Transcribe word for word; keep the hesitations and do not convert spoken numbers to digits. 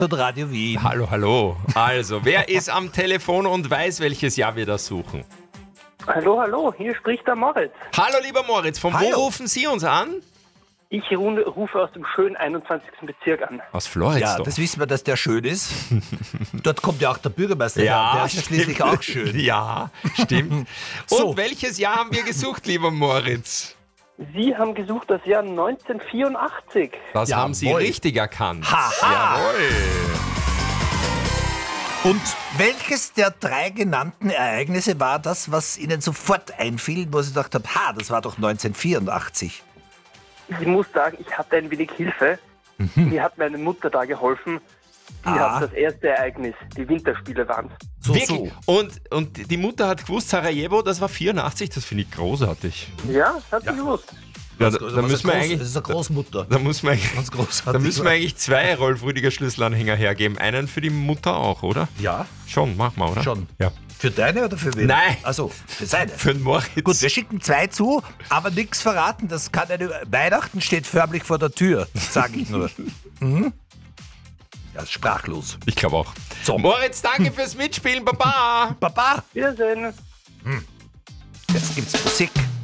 Und Radio Wien. Hallo, hallo. Also, wer ist am Telefon und weiß, welches Jahr wir da suchen? Hallo, hallo, hier spricht der Moritz. Hallo, lieber Moritz. Von Hallo. wo rufen Sie uns an? Ich ru- rufe aus dem schönen einundzwanzigsten Bezirk an. Aus Floridsdorf. Ja, das wissen wir, dass der schön ist. Dort kommt ja auch der Bürgermeister her. Der ist ja schließlich auch schön. Ja, stimmt. So. Und welches Jahr haben wir gesucht, lieber Moritz? Sie haben gesucht das Jahr neunzehnhundertvierundachtzig. Das Jawohl. haben Sie richtig erkannt. Haha. Jawohl. Und welches der drei genannten Ereignisse war das, was Ihnen sofort einfiel, wo Sie gedacht haben, ha, das war doch neunzehnhundertvierundachtzig? Ich muss sagen, ich hatte ein wenig Hilfe. Mir hat meine Mutter da geholfen. Die Ah. hat das erste Ereignis, die Winterspiele waren. So, Wirklich? Und, und die Mutter hat gewusst, Sarajevo, das war vierundachtzig, das finde ich großartig. Ja, das hat sie gewusst. Ja, so. da, da, müssen wir groß, eigentlich, das ist eine Großmutter. da, muss man eigentlich, Ganz großartig. da müssen wir eigentlich zwei Rolf Rüdiger Schlüsselanhänger hergeben. Einen für die Mutter auch, oder? Ja, Schon, mach mal, oder? schon. Ja. Für deine oder für wen? Nein. Also für seine. Für den Moritz. Gut, wir schicken zwei zu, aber nichts verraten. Das kann eine. Weihnachten steht förmlich vor der Tür, sage ich nur. Mhm. Ja, ist sprachlos. Ich glaube auch. So. Moritz, danke fürs Mitspielen, Baba. Baba, Wiedersehen. jetzt gibt's Musik.